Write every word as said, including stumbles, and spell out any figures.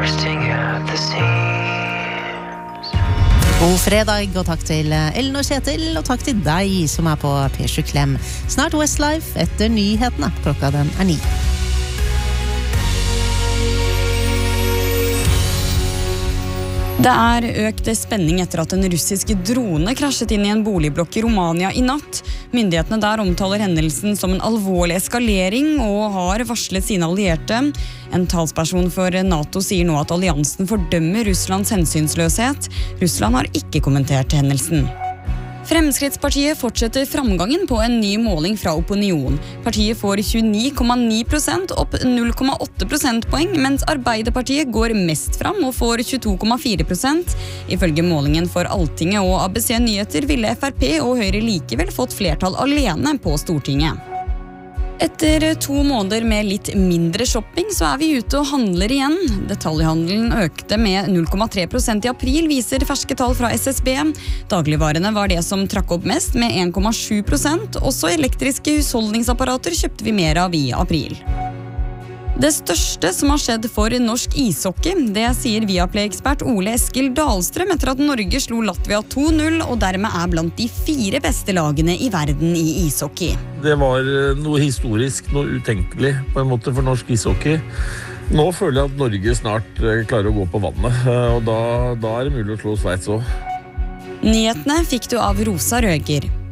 bursting at the seams. God fredag, og takk til Ellen og Kjetil, og takk til deg som er på P sju Klem. Snart Westlife etter nyhetene. Klokka den er ni. Det er økt spenning etter at en russisk drone krasjet inn i en boligblokk i Romania i natt. Myndighetene der omtaler hendelsen som en alvorlig eskalering og har varslet sine allierte. En talsperson for NATO sier nå at alliansen fordømmer Russlands hensynsløshet. Russland har ikke kommentert hendelsen. Fremskrittspartiet fortsetter framgangen på en ny måling fra Opinion. Partiet får tjueni komma ni prosent, opp null komma åtte prosentpoeng, mens Arbeiderpartiet går mest fram og får tjueto komma fire prosent. Ifølge målingen for Alltinget og A B C Nyheter ville F R P og Høyre likevel fått flertall alene på Stortinget. Etter to måneder med litt mindre shopping så er vi ute og handler igjen. Detaljhandelen økte med null komma tre prosent i april, viser ferske tall fra S S B. Dagligvarene var det som trakk opp mest med en komma sju prosent. Også elektriske husholdningsapparater kjøpte vi mer av i april. Det største som har skjedd for norsk ishockey, det sier Viaplay-ekspert Ole Eskil Dahlstrøm etter at Norge slo Latvia to null og dermed er blant de fire beste lagene i verden i ishockey. Det var noe historisk, noe utenkelig på en måte for norsk ishockey. Nå føler jeg at Norge snart klarer å gå på vannet, og da, da er det mulig å slå Sveits også. Nyhetene fikk du av Rosa Røger.